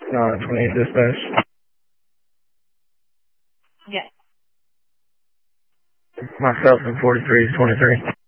28 dispatch. Yes. Myself in 43 is 23.